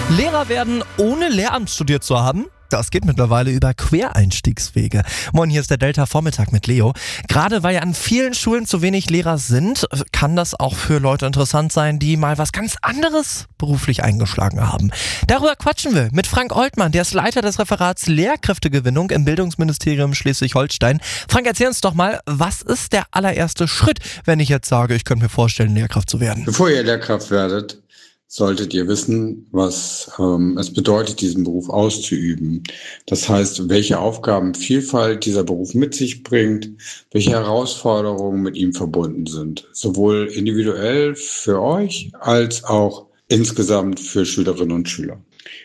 Lehrer werden, ohne Lehramt studiert zu haben? Das geht mittlerweile über Quereinstiegswege. Moin, hier ist der Delta-Vormittag mit Leo. Gerade weil ja an vielen Schulen zu wenig Lehrer sind, kann das auch für Leute interessant sein, die mal was ganz anderes beruflich eingeschlagen haben. Darüber quatschen wir mit Frank Oltmann, der ist Leiter des Referats Lehrkräftegewinnung im Bildungsministerium Schleswig-Holstein. Frank, erzähl uns doch mal, was ist der allererste Schritt, wenn ich jetzt sage, ich könnte mir vorstellen, Lehrkraft zu werden? Bevor ihr Lehrkraft werdet, solltet ihr wissen, was es bedeutet, diesen Beruf auszuüben. Das heißt, welche Aufgabenvielfalt dieser Beruf mit sich bringt, welche Herausforderungen mit ihm verbunden sind. Sowohl individuell für euch als auch insgesamt für Schülerinnen und Schüler.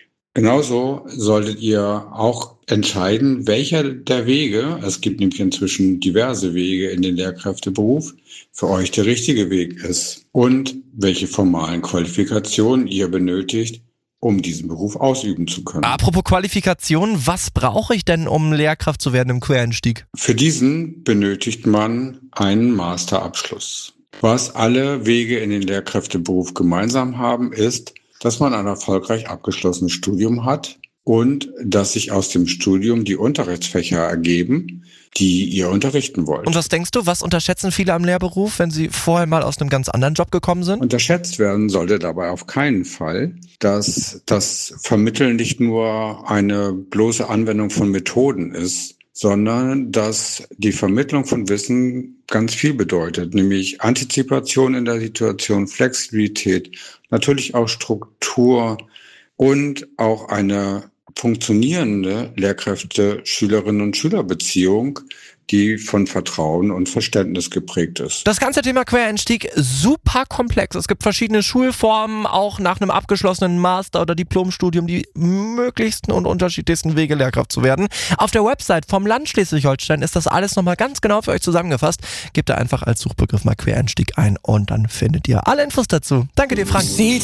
Genauso solltet ihr auch entscheiden, welcher der Wege, es gibt nämlich inzwischen diverse Wege in den Lehrkräfteberuf, für euch der richtige Weg ist und welche formalen Qualifikationen ihr benötigt, um diesen Beruf ausüben zu können. Apropos Qualifikation, was brauche ich denn, um Lehrkraft zu werden im Quereinstieg? Für diesen benötigt man einen Masterabschluss. Was alle Wege in den Lehrkräfteberuf gemeinsam haben, ist, dass man ein erfolgreich abgeschlossenes Studium hat und dass sich aus dem Studium die Unterrichtsfächer ergeben, die ihr unterrichten wollt. Und was denkst du, was unterschätzen viele am Lehrberuf, wenn sie vorher mal aus einem ganz anderen Job gekommen sind? Unterschätzt werden sollte dabei auf keinen Fall, dass das Vermitteln nicht nur eine bloße Anwendung von Methoden ist, sondern dass die Vermittlung von Wissen ganz viel bedeutet, nämlich Antizipation in der Situation, Flexibilität, natürlich auch Struktur und auch eine funktionierende Lehrkräfte-Schülerinnen- und Schülerbeziehung, die von Vertrauen und Verständnis geprägt ist. Das ganze Thema Quereinstieg super komplex. Es gibt verschiedene Schulformen, auch nach einem abgeschlossenen Master- oder Diplomstudium die möglichsten und unterschiedlichsten Wege, Lehrkraft zu werden. Auf der Website vom Land Schleswig-Holstein ist das alles nochmal ganz genau für euch zusammengefasst. Gebt da einfach als Suchbegriff mal Quereinstieg ein und dann findet ihr alle Infos dazu. Danke dir, Frank.